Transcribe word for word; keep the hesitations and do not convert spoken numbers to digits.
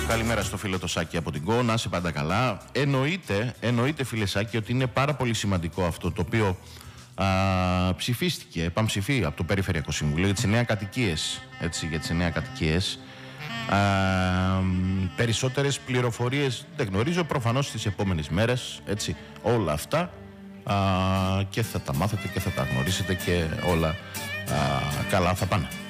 Καλημέρα στο φίλο το Σάκη από την Γκο, να είσαι πάντα καλά. Εννοείται, εννοείται φίλε Σάκη, ότι είναι πάρα πολύ σημαντικό αυτό το οποίο α, ψηφίστηκε, επαμψηφί από το Περιφερειακό Συμβούλιο για τις εννέα κατοικίες, έτσι, για τις εννέα κατοικίες. Α, περισσότερες πληροφορίες δεν γνωρίζω, προφανώς στις επόμενες μέρες, έτσι, όλα αυτά α, και θα τα μάθετε και θα τα γνωρίσετε και όλα α, καλά θα πάνε.